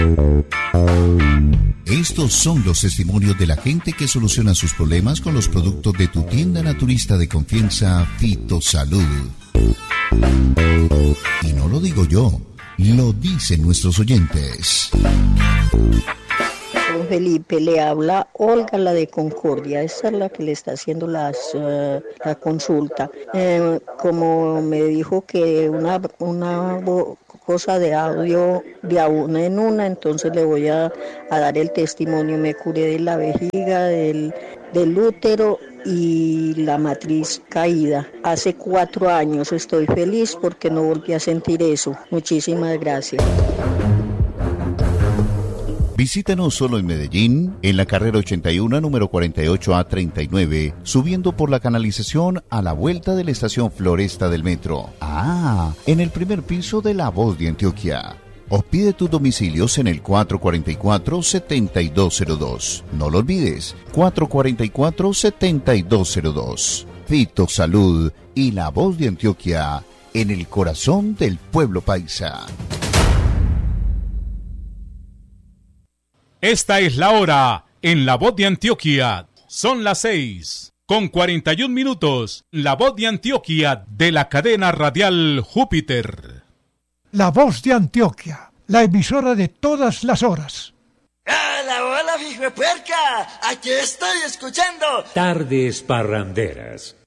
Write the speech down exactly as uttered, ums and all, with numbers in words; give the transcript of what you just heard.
Estos son los testimonios de la gente que soluciona sus problemas con los productos de tu tienda naturista de confianza, Fitosalud. Y no lo digo yo, lo dicen nuestros oyentes. Don Felipe, le habla Olga, la de Concordia. Esa es la que le está haciendo las, uh, la consulta. Eh, como me dijo que una, una cosa de audio de a una en una, entonces le voy a, a dar el testimonio. Me curé de la vejiga, del, del útero y la matriz caída. Hace cuatro años estoy feliz porque no volví a sentir eso. Muchísimas gracias. Visítanos solo en Medellín, en la carrera ochenta y uno, número cuarenta y ocho A treinta y nueve, subiendo por la canalización a la vuelta de la estación Floresta del metro. Ah, en el primer piso de La Voz de Antioquia. O pide tus domicilios en el cuatro cuatro cuatro, siete dos cero dos. No lo olvides, cuatro cuatro cuatro, siete dos cero dos. Fitosalud y La Voz de Antioquia, en el corazón del pueblo paisa. Esta es la hora en La Voz de Antioquia. Son las seis con cuarenta y un minutos. La Voz de Antioquia de la cadena radial Júpiter. La Voz de Antioquia, la emisora de todas las horas. ¡Hola, hola, hijo de puerca! Aquí estoy escuchando Tardes Parranderas.